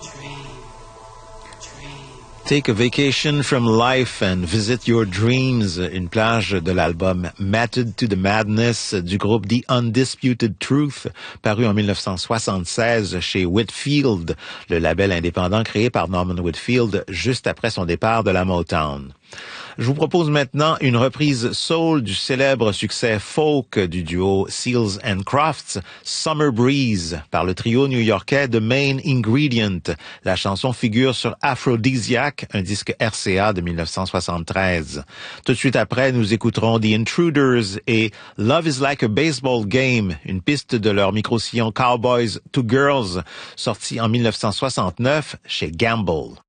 Take a vacation from life and visit your dreams, une plage de l'album Matted to the Madness du groupe The Undisputed Truth, paru en 1976 chez Whitfield, le label indépendant créé par Norman Whitfield juste après son départ de la Motown. Je vous propose maintenant une reprise soul du célèbre succès folk du duo Seals and Crofts, Summer Breeze, par le trio new-yorkais The Main Ingredient. La chanson figure sur Aphrodisiac, un disque RCA de 1973. Tout de suite après, nous écouterons The Intruders et Love is Like a Baseball Game, une piste de leur micro-sillon Cowboys to Girls, sortie en 1969 chez Gamble.